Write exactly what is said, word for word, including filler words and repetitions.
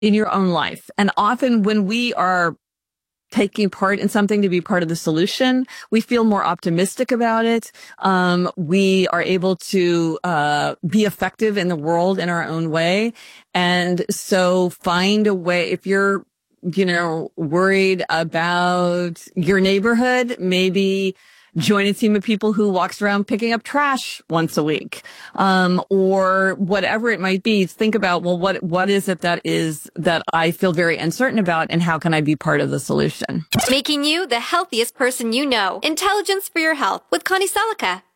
in your own life. And often when we are taking part in something to be part of the solution, we feel more optimistic about it. Um, we are able to uh, be effective in the world in our own way. And so find a way, if you're, you know, worried about your neighborhood, maybe join a team of people who walks around picking up trash once a week, um, or whatever it might be. Think about, well, what what is it that is that I feel very uncertain about, and how can I be part of the solution? Making you the healthiest person you know. Intelligence for your health with Connie Salica.